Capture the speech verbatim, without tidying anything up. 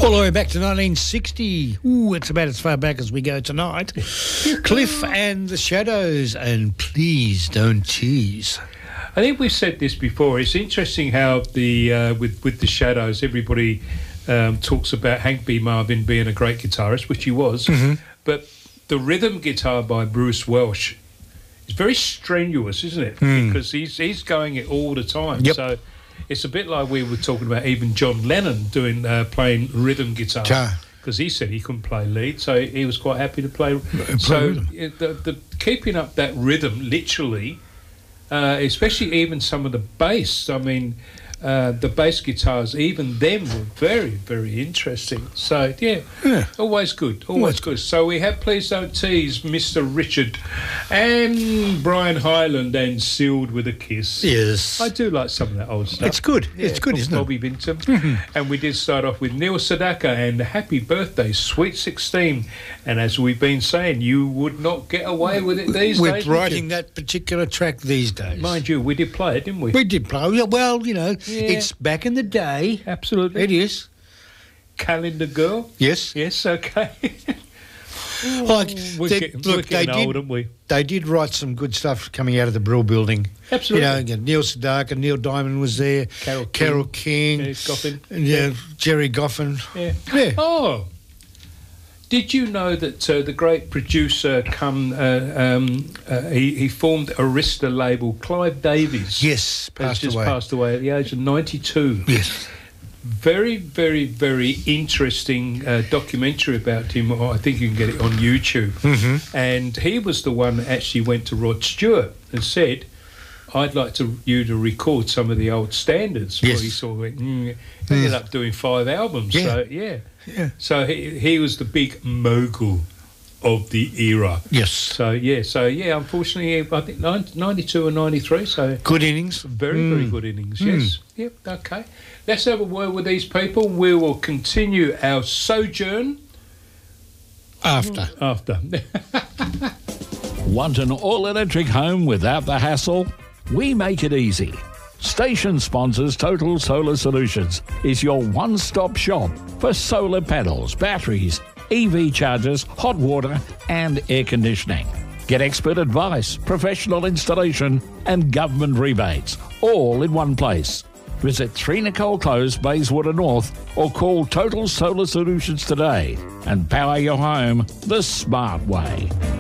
All the way back to nineteen sixty. Ooh, it's about as far back as we go tonight. Cliff and the Shadows and Please Don't Tease. I think we've said this before. It's interesting how the uh, with with the Shadows, everybody um, talks about Hank B. Marvin being a great guitarist, which he was, mm-hmm. but the rhythm guitar by Bruce Welch is very strenuous, isn't it? Mm. Because he's he's going it all the time. Yep. So it's a bit like we were talking about even John Lennon doing uh, playing rhythm guitar. Guitar. Because he said he couldn't play lead, so he was quite happy to play. play so rhythm. it, the, the keeping up that rhythm, literally, uh, especially even some of the bass. I mean, uh, the bass guitars, even them were very, very interesting. So yeah, Yeah. always good, always good. So we have Please Don't Tease, Mister Richard, and Brian Hyland, and Sealed with a Kiss. Yes. I do like some of that old stuff. It's good. Yeah, It's good, isn't it? Bobby Vinton. And we did start off with Neil Sedaka and Happy Birthday, Sweet sixteen. And as we've been saying, you would not get away with it these With days. would writing you? that particular track these days. Mind you, we did play it, didn't we? We did play. Yeah, well, you know, Yeah. it's back in the day. Absolutely. It is. Calendar Girl. Yes. Yes, okay. Like, We're they, getting, look, we're they getting did, old, aren't we? they did write some good stuff coming out of the Brill building. Absolutely. You know, again, Neil Sedaka, Neil Diamond was there. Carol King. Carol King. Yeah, Goffin. And, yeah, Jerry Goffin. Yeah. Yeah. Oh. Did you know that uh, the great producer come, uh, um, uh, he, he formed Arista label, Clive Davies? Yes, has passed just away. passed away at the age of ninety-two. Yes. Very, very, very interesting uh, documentary about him. I think you can get it on YouTube. Mm-hmm. And he was the one that actually went to Rod Stewart and said, I'd like to you to record some of the old standards. Yes. Well, he sort of went, mm. He ended up doing five albums. Yeah. So, yeah. Yeah. So he, he was the big mogul of the era. Yes. So, yeah. So, yeah, unfortunately, I think ninety-two and ninety-three. So, Good innings. very, Mm. very good innings, Mm. yes. Yep, okay. Let's have a word with these people. We will continue our sojourn After. after. Want an all-electric home without the hassle? We make it easy. Station sponsors Total Solar Solutions is your one-stop shop for solar panels, batteries, E V chargers, hot water and air conditioning. Get expert advice, professional installation and government rebates, all in one place. Visit three Nicole Close, Bayswater North, or call Total Solar Solutions today and power your home the smart way.